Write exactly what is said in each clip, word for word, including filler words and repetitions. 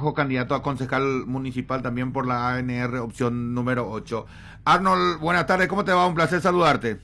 Naranjo, candidato a concejal municipal también por la A N R, opción número ocho. Arnold, buenas tardes, ¿cómo te va? Un placer saludarte.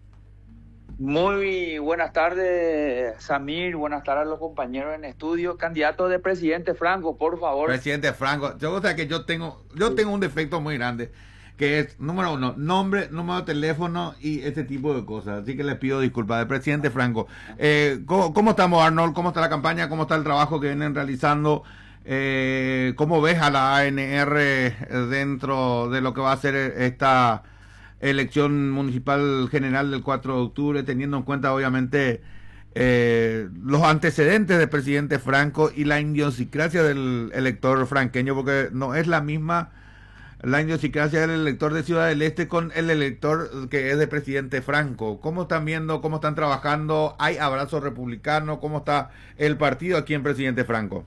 Muy buenas tardes, Samir. Buenas tardes a los compañeros en estudio. Candidato de presidente Franco, por favor. Presidente Franco, yo, o sea que yo tengo, yo Sí. tengo un defecto muy grande, que es, número uno, nombre, número de teléfono y ese tipo de cosas. Así que les pido disculpas. El presidente Franco, eh, ¿cómo, ¿cómo estamos, Arnold? ¿Cómo está la campaña? ¿Cómo está el trabajo que vienen realizando? Eh, ¿Cómo ves a la A N R dentro de lo que va a ser esta elección municipal general del cuatro de octubre, teniendo en cuenta, obviamente, eh, los antecedentes del presidente Franco y la idiosincrasia del elector franqueño, porque no es la misma la idiosincrasia del elector de Ciudad del Este con el elector que es de presidente Franco? ¿Cómo están viendo, cómo están trabajando? ¿Hay abrazo republicano? ¿Cómo está el partido aquí en presidente Franco?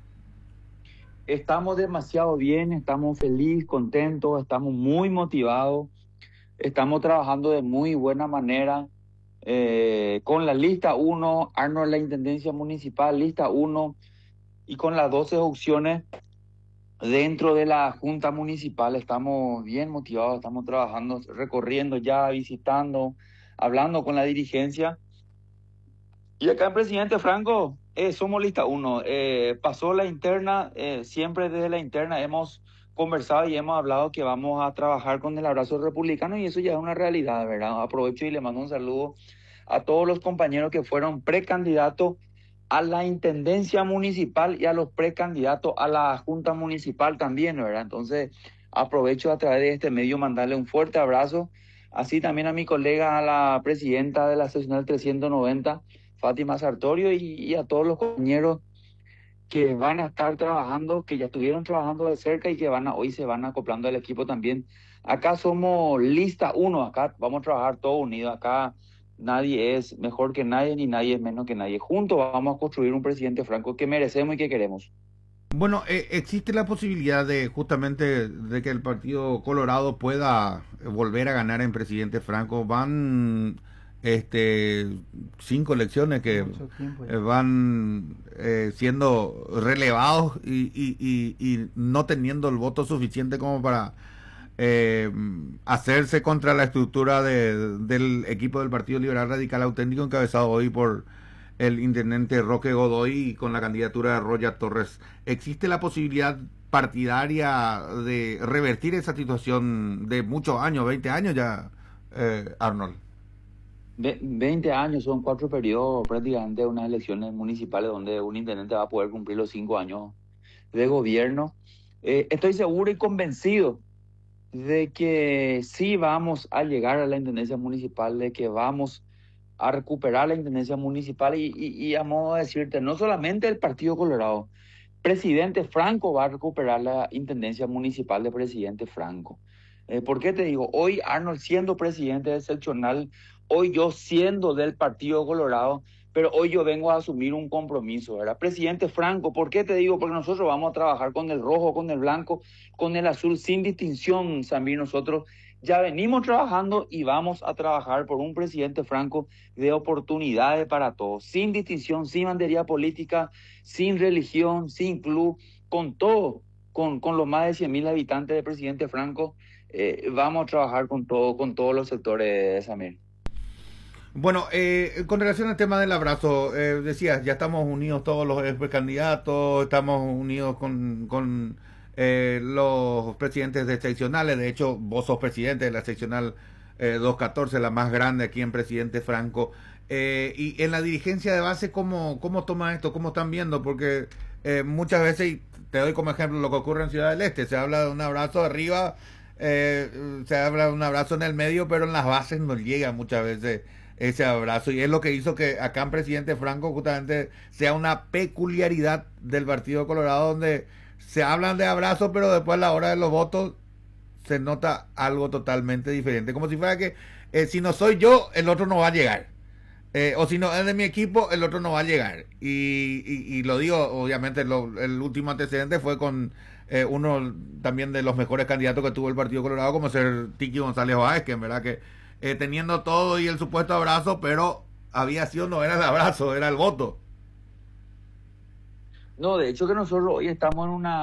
Estamos demasiado bien, estamos felices, contentos, estamos muy motivados, estamos trabajando de muy buena manera. Eh, con la lista uno, Arnold, la Intendencia Municipal, lista uno, y con las doce opciones dentro de la Junta Municipal, estamos bien motivados, estamos trabajando, recorriendo ya, visitando, hablando con la dirigencia. Y acá en Presidente Franco, eh, somos lista uno. Eh, pasó la interna, eh, siempre desde la interna hemos conversado y hemos hablado que vamos a trabajar con el abrazo republicano y eso ya es una realidad, ¿verdad? Aprovecho y le mando un saludo a todos los compañeros que fueron precandidatos a la intendencia municipal y a los precandidatos a la junta municipal también, ¿verdad? Entonces, aprovecho a través de este medio mandarle un fuerte abrazo, así también a mi colega, a la presidenta de la seccional trescientos noventa, Fátima Sartorio, y, y a todos los compañeros que van a estar trabajando, que ya estuvieron trabajando de cerca y que van a, hoy se van acoplando al equipo también. Acá somos lista uno, acá vamos a trabajar todos unidos, acá nadie es mejor que nadie ni nadie es menos que nadie. Juntos vamos a construir un presidente Franco que merecemos y que queremos. Bueno, eh, existe la posibilidad de justamente de que el Partido Colorado pueda volver a ganar en presidente Franco. Van este cinco elecciones que Mucho tiempo eh, ya. van eh, siendo relevados y, y, y, y no teniendo el voto suficiente como para eh, hacerse contra la estructura de, del equipo del Partido Liberal Radical Auténtico, encabezado hoy por el intendente Roque Godoy y con la candidatura de Roya Torres. ¿Existe la posibilidad partidaria de revertir esa situación de muchos años, veinte años ya, eh, Arnold? Ve- veinte años son cuatro periodos prácticamente de unas elecciones municipales donde un intendente va a poder cumplir los cinco años de gobierno. Eh, estoy seguro y convencido de que sí vamos a llegar a la intendencia municipal, de que vamos a recuperar la intendencia municipal y, y, y a modo de decirte, no solamente el Partido Colorado, presidente Franco va a recuperar la intendencia municipal de presidente Franco. Eh, ¿por qué te digo? Hoy Arnold siendo presidente excepcional, hoy yo siendo del Partido Colorado, pero hoy yo vengo a asumir un compromiso, ¿verdad? Presidente Franco, ¿por qué te digo? Porque nosotros vamos a trabajar con el rojo, con el blanco, con el azul, sin distinción, Samir. Nosotros ya venimos trabajando y vamos a trabajar por un presidente Franco de oportunidades para todos, sin distinción, sin bandería política, sin religión, sin club, con todo, con, con los más de cien mil habitantes de presidente Franco. Eh, vamos a trabajar con todo, con todos los sectores, Samir. Bueno, eh, con relación al tema del abrazo, eh, decías, ya estamos unidos todos los ex candidatos, estamos unidos con, con eh, los presidentes de seccionales. De hecho, vos sos presidente de la seccional eh, doscientos catorce, la más grande aquí en Presidente Franco. Eh, y en la dirigencia de base, ¿cómo, cómo toman esto? ¿Cómo están viendo? Porque eh, muchas veces, y te doy como ejemplo lo que ocurre en Ciudad del Este, se habla de un abrazo arriba, eh, se habla de un abrazo en el medio, pero en las bases no llega muchas veces ese abrazo, y es lo que hizo que acá en Presidente Franco justamente sea una peculiaridad del Partido Colorado, donde se hablan de abrazo pero después a la hora de los votos se nota algo totalmente diferente, como si fuera que eh, si no soy yo el otro no va a llegar, eh, o si no es de mi equipo el otro no va a llegar, y, y, y lo digo obviamente, lo, el último antecedente fue con eh, uno también de los mejores candidatos que tuvo el Partido Colorado, como ser Tiki González Báez, que en verdad que eh, teniendo todo y el supuesto abrazo, pero había sido, no era el abrazo, era el voto. No, de hecho que nosotros hoy estamos en una